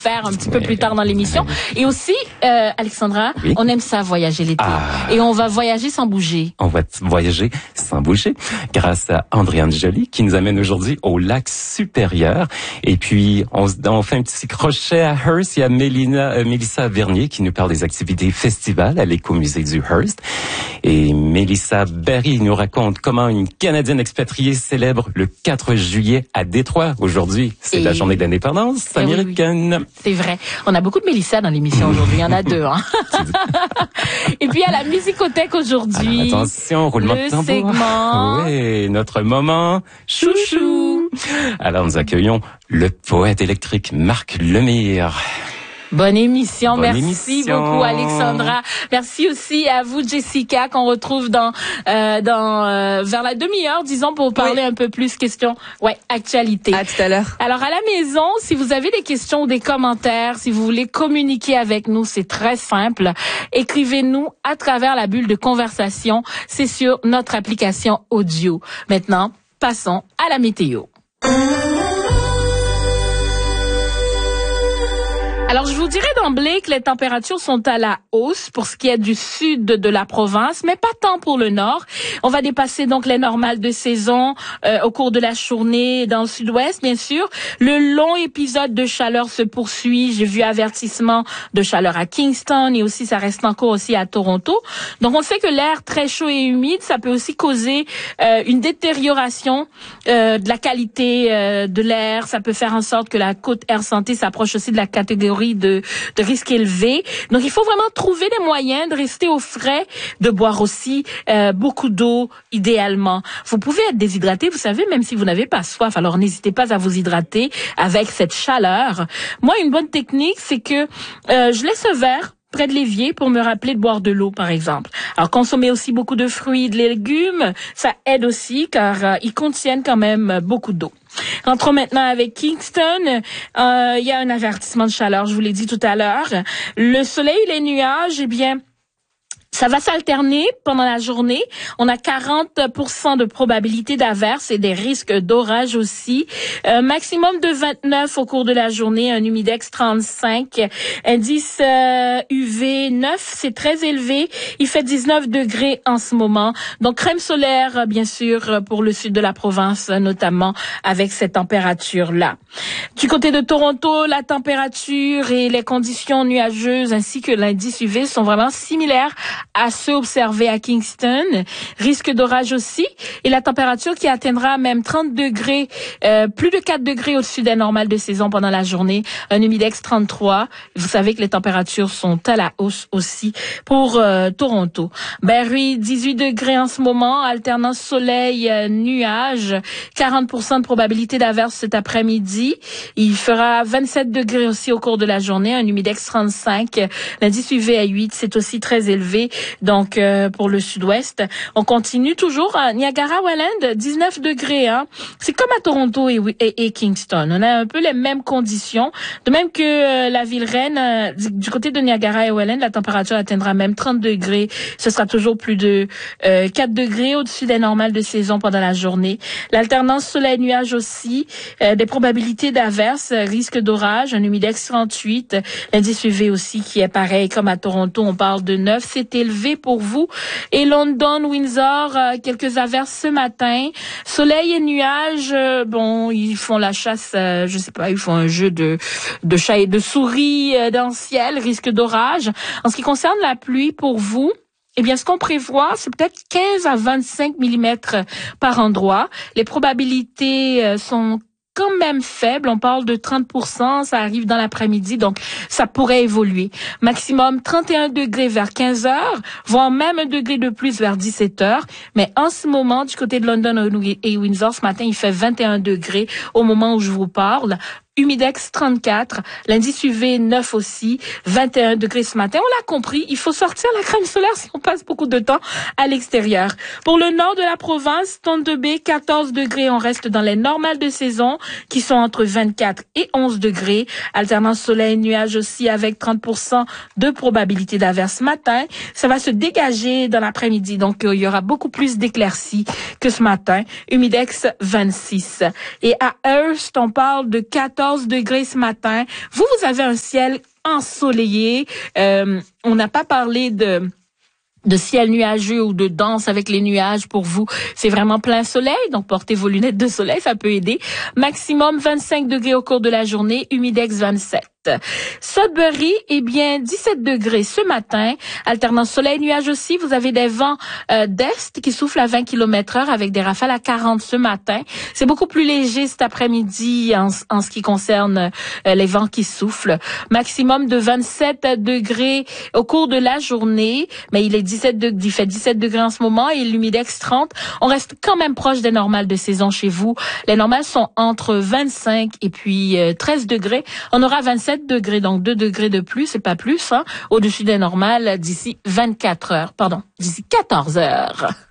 faire un petit peu plus tard dans l'émission. Et aussi, Alexandra, on aime ça voyager l'été. Et on va voyager sans bouger. On va voyager sans bouger grâce à Andréane Joly qui nous amène aujourd'hui au lac supérieur. Et puis, on fait un petit crochet à Hearst. Il y a Mélissa Vernier qui nous parle des activités festivals à l'écomusée du Hearst. Et Mélissa Barry nous raconte comment une Canadienne expatriée célèbre le 4 juillet à Détroit. Aujourd'hui, c'est la journée de l'indépendance américaine. Oui. C'est vrai. On a beaucoup de Mélissa dans l'émission aujourd'hui. Il y en a deux. Hein. Et puis, à la musicothèque aujourd'hui. Alors, attention, roulement de tambour. Segment. Oui, notre moment chouchou. Alors, nous accueillons le poète électrique Marc Lemire. Bonne émission. Merci beaucoup, Alexandra. Merci aussi à vous, Jessica, qu'on retrouve vers la demi-heure, disons, pour parler un peu plus questions, actualité. À tout à l'heure. Alors, à la maison, si vous avez des questions ou des commentaires, si vous voulez communiquer avec nous, c'est très simple. Écrivez-nous à travers la bulle de conversation. C'est sur notre application audio. Maintenant, passons à la météo. Alors, je vous dirais d'emblée que les températures sont à la hausse pour ce qui est du sud de la province, mais pas tant pour le nord. On va dépasser donc les normales de saison au cours de la journée dans le sud-ouest, bien sûr. Le long épisode de chaleur se poursuit. J'ai vu avertissement de chaleur à Kingston et aussi ça reste encore aussi à Toronto. Donc, on sait que l'air très chaud et humide, ça peut aussi causer une détérioration de la qualité de l'air. Ça peut faire en sorte que la Côte Air Santé s'approche aussi de la catégorie de risque élevé. Donc, il faut vraiment trouver des moyens de rester au frais, de boire aussi beaucoup d'eau, idéalement. Vous pouvez être déshydraté, vous savez, même si vous n'avez pas soif. Alors, n'hésitez pas à vous hydrater avec cette chaleur. Moi, une bonne technique, c'est que je laisse un verre près de l'évier pour me rappeler de boire de l'eau, par exemple. Alors, consommer aussi beaucoup de fruits et de légumes, ça aide aussi car ils contiennent quand même beaucoup d'eau. Rentrons maintenant avec Kingston. Il y a un avertissement de chaleur, je vous l'ai dit tout à l'heure. Le soleil et les nuages, ça va s'alterner pendant la journée. On a 40% de probabilité d'averse et des risques d'orage aussi. Maximum de 29 au cours de la journée, un humidex 35. Indice UV 9, c'est très élevé. Il fait 19 degrés en ce moment. Donc, crème solaire, bien sûr, pour le sud de la province, notamment avec cette température-là. Du côté de Toronto, la température et les conditions nuageuses ainsi que l'indice UV sont vraiment similaires à ceux observés à Kingston. Risque d'orage aussi. Et la température qui atteindra même 30 degrés, plus de 4 degrés au-dessus des normales de saison pendant la journée. Un humidex 33. Vous savez que les températures sont à la hausse aussi pour Toronto. Barrie, 18 degrés en ce moment. Alternance soleil, nuage. 40% de probabilité d'averse cet après-midi. Il fera 27 degrés aussi au cours de la journée. Un humidex 35. L'indice UV à 8. C'est aussi très élevé. Donc, pour le sud-ouest. On continue toujours à Niagara-Welland, 19 degrés. Hein. C'est comme à Toronto et Kingston. On a un peu les mêmes conditions. De même que la ville reine, du côté de Niagara et Welland, la température atteindra même 30 degrés. Ce sera toujours plus de 4 degrés au-dessus des normales de saison pendant la journée. L'alternance soleil-nuage aussi. Des probabilités d'averse, risque d'orage, un humidex 38. L'indice UV aussi qui est pareil comme à Toronto. On parle de 9. C'est élevé pour vous. Et London, Windsor, quelques averses ce matin. Soleil et nuages, ils font la chasse, je sais pas, ils font un jeu de chat et de souris dans le ciel, risque d'orage. En ce qui concerne la pluie pour vous, ce qu'on prévoit, c'est peut-être 15 à 25 millimètres par endroit. Les probabilités sont quand même faible, on parle de 30%, ça arrive dans l'après-midi, donc ça pourrait évoluer. Maximum 31 degrés vers 15 heures, voire même 1 degré de plus vers 17 heures. Mais en ce moment, du côté de London et Windsor, ce matin, il fait 21 degrés au moment où je vous parle. Humidex 34, l'indice UV 9 aussi, 21 degrés ce matin. On l'a compris, il faut sortir la crème solaire si on passe beaucoup de temps à l'extérieur. Pour le nord de la province, Thunder Bay, 14 degrés, on reste dans les normales de saison qui sont entre 24 et 11 degrés. Alternance soleil-nuage aussi avec 30% de probabilité d'averse ce matin. Ça va se dégager dans l'après-midi, donc il y aura beaucoup plus d'éclaircies que ce matin. Humidex 26. Et à Hearst, on parle de 14 14 degrés ce matin. Vous avez un ciel ensoleillé. On n'a pas parlé de ciel nuageux ou de danse avec les nuages pour vous. C'est vraiment plein soleil, donc portez vos lunettes de soleil, ça peut aider. Maximum 25 degrés au cours de la journée, humidex 27. Sudbury, 17 degrés ce matin, alternant soleil nuage aussi. Vous avez des vents d'est qui soufflent à 20 km/h avec des rafales à 40 ce matin. C'est beaucoup plus léger cet après-midi en ce qui concerne les vents qui soufflent. Maximum de 27 degrés au cours de la journée, mais il fait 17 degrés en ce moment et l'humidex 30. On reste quand même proche des normales de saison chez vous. Les normales sont entre 25 et puis 13 degrés. On aura 27 degrés, donc 2 degrés de plus, et pas plus, au-dessus des normales d'ici 14 heures.